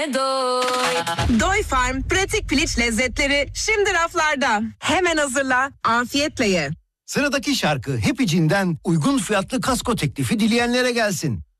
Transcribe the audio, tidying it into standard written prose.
Doy. Doy Farm pratik piliç lezzetleri şimdi raflarda. Hemen hazırla, afiyetle ye. Sıradaki şarkı Happy Jean'den uygun fiyatlı kasko teklifi dileyenlere gelsin.